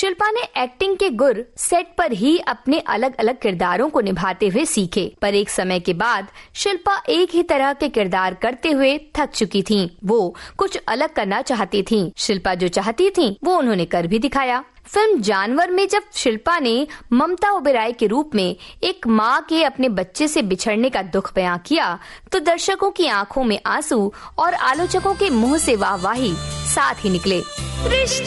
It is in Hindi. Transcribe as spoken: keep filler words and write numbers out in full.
शिल्पा ने एक्टिंग के गुर सेट पर ही अपने अलग अलग किरदारों को निभाते हुए सीखे, पर एक समय के बाद शिल्पा एक ही तरह के किरदार करते हुए थक चुकी थीं। वो कुछ अलग करना चाहती थीं। शिल्पा जो चाहती थीं, वो उन्होंने कर भी दिखाया। फिल्म जानवर में जब शिल्पा ने ममता ओबेरॉय के रूप में एक माँ के अपने बच्चे से बिछड़ने का दुख बयां किया, तो दर्शकों की आंखों में आंसू और आलोचकों के मुंह से वाहवाही साथ ही निकले।